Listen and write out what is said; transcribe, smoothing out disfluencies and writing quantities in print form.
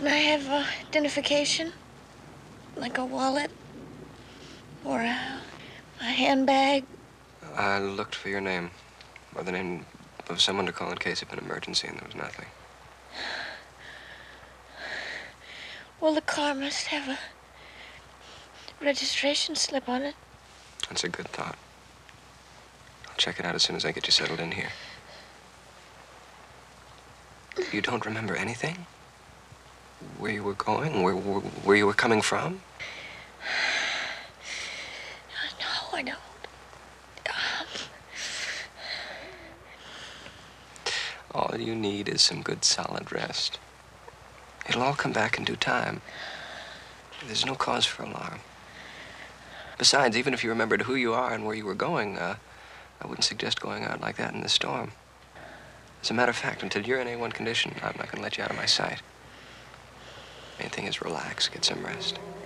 Can I have identification? Like a wallet? Or a handbag? I looked for your name, or the name of someone to call in case of an emergency, and there was nothing. Well, the car must have a registration slip on it. That's a good thought. I'll check it out as soon as I get you settled in here. You don't remember anything? Where you were going? Where you were coming from? No, I don't. All you need is some good, solid rest. It'll all come back in due time. There's no cause for alarm. Besides, even if you remembered who you are and where you were going, I wouldn't suggest going out like that in the storm. As a matter of fact, until you're in A1 condition, I'm not going to let you out of my sight. Main thing is relax, get some rest.